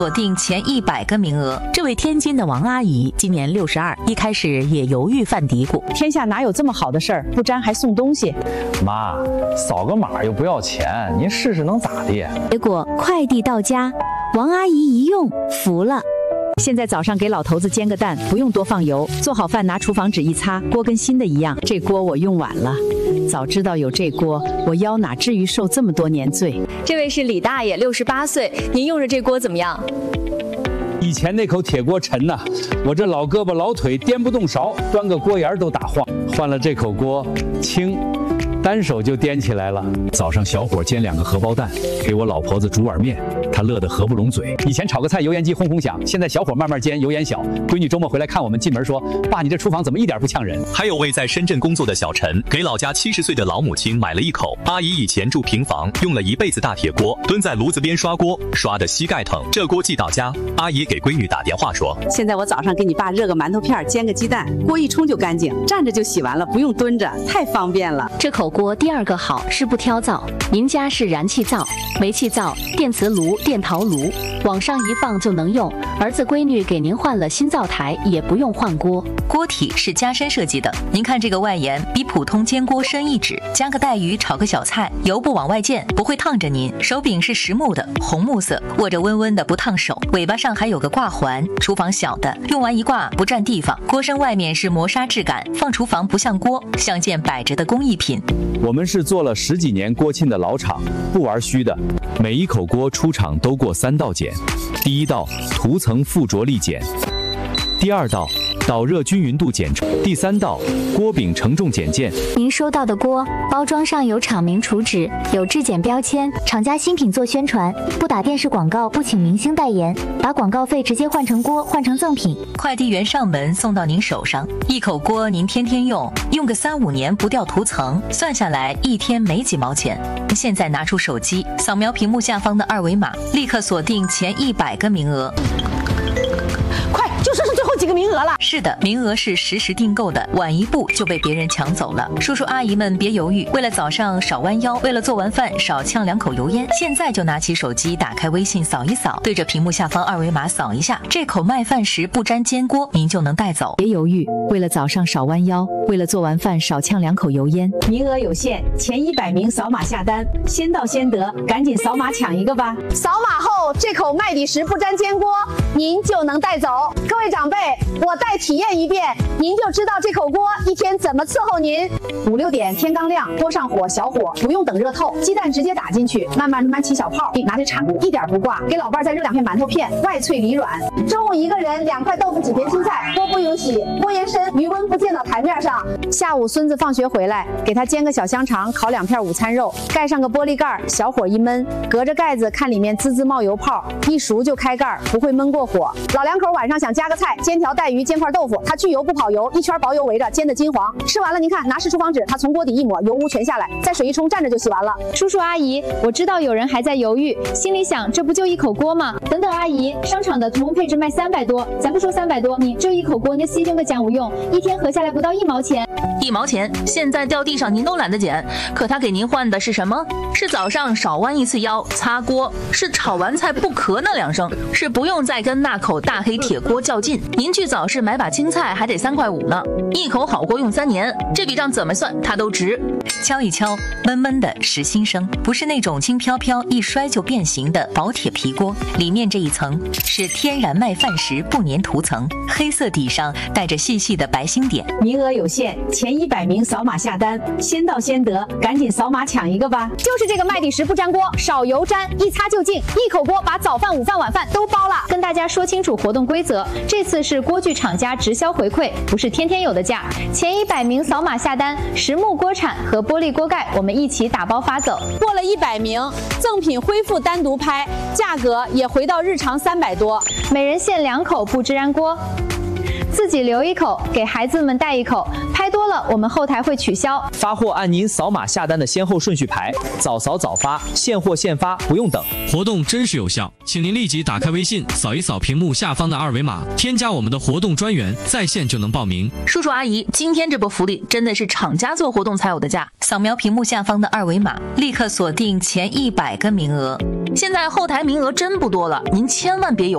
锁定前100个名额。 这位天津的王阿姨今年62，一开始也犹豫犯嘀咕： 天下哪有这么好的事儿？不粘还送东西。 妈，扫个码又不要钱，您试试能咋的？ 结果快递到家，王阿姨一用服了。 现在早上给老头子煎个蛋，不用多放油，做好饭拿厨房纸一擦，锅跟新的一样。这锅我用晚了，早知道有这锅，我腰哪至于受这么多年罪。 这位是李大爷，68岁，您用着这锅怎么样？ 以前那口铁锅沉呐，我这老胳膊老腿颠不动勺，端个锅沿都打晃。换了这口锅，轻，单手就颠起来了。 早上小火煎2个荷包蛋，给我老婆子煮碗面，她乐得合不拢嘴。 以前炒个菜油烟机轰轰响，现在小火慢慢煎，油烟小。闺女周末回来看我们，进门说：“爸，你这厨房怎么一点不呛人？” 还有位在深圳工作的小陈，给老家70岁的老母亲买了一口。阿姨以前住平房，用了一辈子大铁锅，蹲在炉子边刷锅，刷得膝盖疼。这锅寄到家，阿姨给闺女打电话说：“ 现在我早上给你爸热个馒头片，煎个鸡蛋，锅一冲就干净，站着就洗完了，不用蹲着，太方便了。” 这口锅第2个好是不挑灶，您家是燃气灶、煤气灶、电磁炉、电陶炉，往上一放就能用。儿子闺女给您换了新灶台，也不用换锅。 锅体是加深设计的，您看这个外沿比普通煎锅深1指，加个带鱼炒个小菜，油不往外溅，不会烫着您。手柄是实木的，红木色，握着温温的不烫手。尾巴上还有个挂环，厨房小的，用完一挂不占地方。锅身外面是磨砂质感，放厨房不像锅，像件摆着的工艺品。 我们是做了10几年锅沁的老厂，不玩虚的。每一口锅出厂都过3道检，第1道涂层附着力检，第2道导热均匀度检测，第3道锅柄承重检件。 您收到的锅包装上有厂名储纸，有质检标签，厂家新品做宣传，不打电视广告，不请明星代言，把广告费直接换成锅，换成赠品。 快递员上门送到您手上，一口锅您天天用，用个3、5年不掉涂层，算下来1天没几毛钱。现在拿出手机，扫描屏幕下方的2维码，立刻锁定前100个名额。 快，就剩最后几个名额了。 是的，名额是实时订购的，晚一步就被别人抢走了。叔叔阿姨们别犹豫，为了早上少弯腰，为了做完饭少呛2口油烟，现在就拿起手机，打开微信扫一扫，对着屏幕下方2维码扫一下，这口麦饭时不粘煎锅您就能带走。 别犹豫，为了早上少弯腰，为了做完饭少呛2口油烟，名额有限，前100名扫码下单，先到先得，赶紧扫码抢一个吧。 扫码后，这口麦底石不粘煎锅您就能带走。各位长辈，我再体验一遍，您就知道这口锅1天怎么伺候您。5、6点天刚亮，锅上火小火，不用等热透，鸡蛋直接打进去，慢慢起小泡，拿着铲子一点不挂，给老伴再热2片馒头片，外脆里软。中午1个人2块豆腐几片青菜，锅不用洗，锅沿深，余温不溅到台面上。下午孙子放学回来，给他煎个小香肠，烤2片午餐肉，盖上个玻璃盖，小火一焖，隔着盖子看里面滋滋冒油泡，一熟就开盖，不会焖过火。老两口晚上想加个菜，煎条带鱼，煎块豆腐，它去油不跑油，1圈薄油围着，煎得金黄。吃完了您看，拿湿厨房纸，它从锅底一抹，油污全下来，再水一冲，站着就洗完了。 叔叔阿姨，我知道有人还在犹豫，心里想这不就1口锅吗？等等阿姨，商场的同红配置卖300多，咱不说300多，你只有1口锅，那牺牲个讲无用，1天合下来不到1毛钱。 1毛钱，现在掉地上您都懒得捡，可他给您换的是什么？是早上少弯1次腰，擦锅，是炒完菜不咳那2声，是不用再跟那口大黑铁锅较劲。您去早市买把青菜还得3块5呢，一口好锅用3年，这笔账怎么算它都值。敲一敲，闷闷的实心声，不是那种轻飘飘一摔就变形的薄铁皮锅，里面这一层是天然麦饭石不粘涂层，黑色底上带着细细的白星点。 名额有限，前100名扫码下单，先到先得，赶紧扫码抢一个吧。 就是这个麦底石不粘锅，少油粘，一擦就净，一口锅把早饭、午饭、晚饭都包了。 跟大家说清楚活动规则，这次是锅具厂家直销回馈，不是天天有的价。前100名扫码下单，实木锅铲和玻璃锅盖我们一起打包发走。 过了100名，赠品恢复单独拍，价格也回到日常300多， 每人限2口不支燃锅。自己留1口，给孩子们带1口，拍多了我们后台会取消。 发货按您扫码下单的先后顺序排，早扫早发，现货现发，不用等。 活动真实有效，请您立即打开微信，扫一扫屏幕下方的2维码，添加我们的活动专员，在线就能报名。 叔叔阿姨，今天这波福利真的是厂家做活动才有的价，扫描屏幕下方的2维码，立刻锁定前100个名额。现在后台名额真不多了，您千万别犹豫。